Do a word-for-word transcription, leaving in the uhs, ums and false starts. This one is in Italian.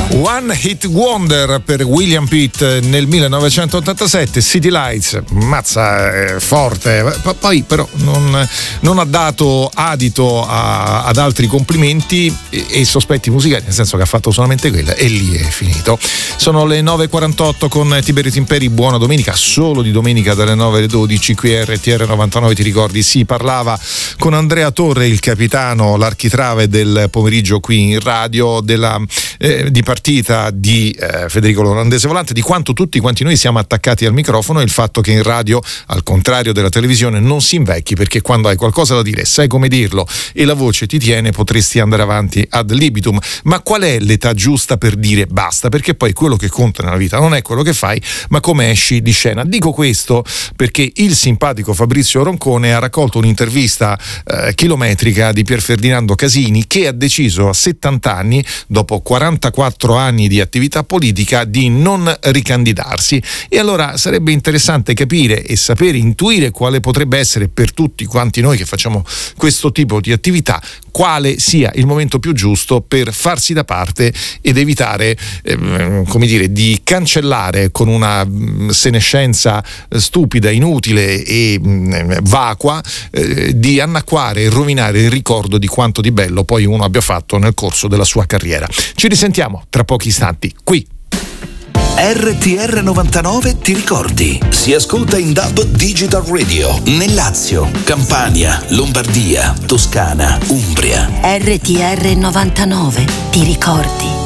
One Hit Wonder per William Pitt nel millenovecentottantasette, City Lights, mazza, eh, forte, P- poi però non, non ha dato adito a, ad altri complimenti e, e sospetti musicali, nel senso che ha fatto solamente quella e lì è finito. Sono le nove e quarantotto con Tiberio Timperi, buona domenica, solo di domenica dalle nove alle dodici qui a R T R novantanove, ti ricordi? Si parlava con Andrea Torre, il capitano, l'architrave del pomeriggio qui in radio, della eh, di partita di eh, Federico L'Olandese Volante, di quanto tutti quanti noi siamo attaccati al microfono e il fatto che in radio, al contrario della televisione, non si invecchi, perché quando hai qualcosa da dire sai come dirlo e la voce ti tiene, potresti andare avanti ad libitum. Ma qual è l'età giusta per dire basta? Perché poi quello che conta nella vita non è quello che fai, ma come esci di scena. Dico questo perché il simpatico Fabrizio Roncone ha raccolto un'intervista eh, chilometrica di Pier Ferdinando Casini, che ha deciso a settanta anni, dopo quarantaquattro anni di attività politica, di non ricandidarsi. E allora sarebbe interessante capire e sapere, intuire quale potrebbe essere, per tutti quanti noi che facciamo questo tipo di attività, quale sia il momento più giusto per farsi da parte ed evitare eh, come dire, di cancellare con una mh, senescenza stupida, inutile e mh, vacua, eh, di annacquare e rovinare il ricordo di quanto di bello poi uno abbia fatto nel corso della sua carriera. Ci risentiamo tra pochi istanti qui. R T R novantanove, ti ricordi? Si ascolta in D A B Digital Radio nel Lazio, Campania, Lombardia, Toscana, Umbria. R T R novantanove, ti ricordi?